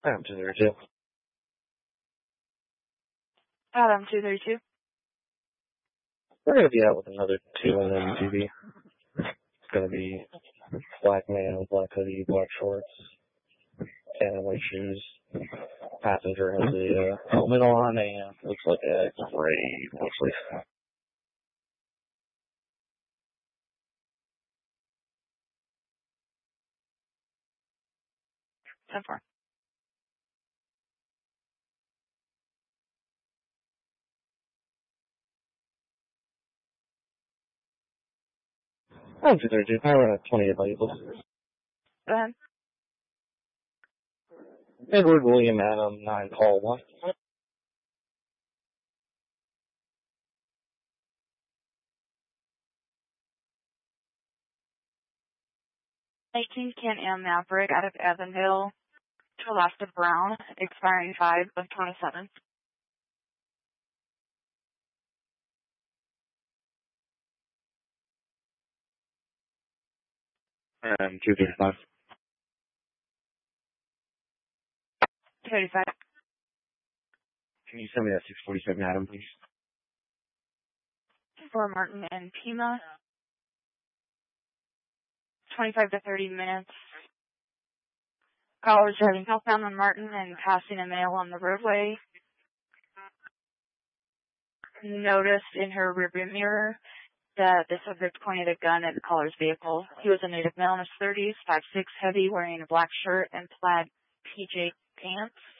Adam 232. Adam 232. We're going to be out with another 2 on MTV. It's going to be black man, black hoodie, black shorts, and white shoes. Passenger has a helmet on and looks like a gray, mostly. 10-4. Adam 232. I run a 28 labels. Go ahead. Edward William Adam 9 Paul 1. 18 Can-Am Maverick out of Avondale to Alaska Brown, expiring 5 of 27. And 235. 285. Can you send me that 647 Adam, please? For Martin and Pima. 25 to 30 minutes. Caller was driving southbound on Martin and passing a male on the roadway. Noticed in her rearview mirror that the subject pointed a gun at the caller's vehicle. He was a native male in his 30s, 5'6", heavy, wearing a black shirt and plaid PJ pants.